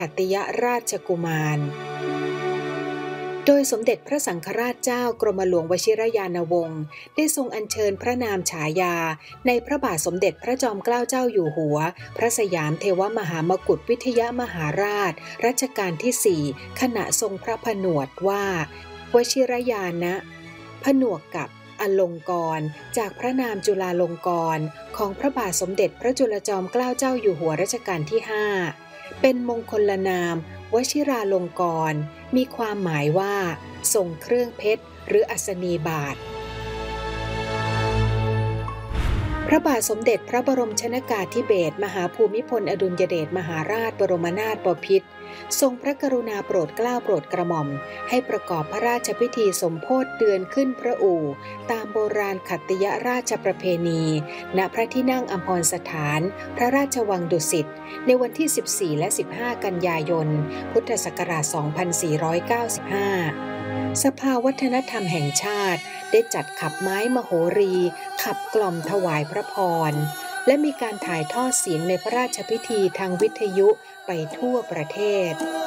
ขัตติยราชกุมารโดยสมเด็จพระสังฆราชเจ้ากรมหลวงวชิรยานวงศ์ได้ทรงอัญเชิญพระนามฉายาในพระบาทสมเด็จพระจอมเกล้าเจ้าอยู่หัวพระสยามเทวมหามกุฏวิทยมหาราชรัชกาลที่ 4ขณะทรงพระผนวดว่าวชิรยานะผนวกกับอลงกรณ์จากพระนามจุฬาลงกรณ์ของพระบาทสมเด็จพระจุลจอมเกล้าเจ้าอยู่หัวรัชกาลที่ 5เป็นมงคลนามวชิราลงกรณ์มีความหมายว่าทรงเครื่องเพชรหรืออัศนีบาทพระบาทสมเด็จพระบรมชนกาธิเบศรมหาภูมิพลอดุลยเดชมหาราชบรมนาถบพิตรทรงพระกรุณาโปรดเกล้าโปรดกระหม่อมให้ประกอบพระราชพิธีสมโภชเดือนขึ้นพระอู่ตามโบราณขัตติยราชประเพณีณพระที่นั่งอัมพรสถานพระราชวังดุสิตในวันที่ 14 และ 15 กันยายน พุทธศักราช 2495 สภาวัฒนธรรมแห่งชาติได้จัดขับไม้มโหรีขับกล่อมถวายพระพรและมีการถ่ายทอดเสียงในพระราชพิธีทางวิทยุไปทั่วประเทศ